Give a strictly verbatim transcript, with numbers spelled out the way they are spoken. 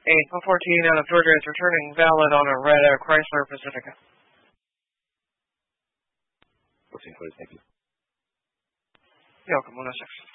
April fourteen out of Georgia is returning valid on a red uh, Chrysler Pacifica. fourteen forty, thank you. You're welcome, one oh six.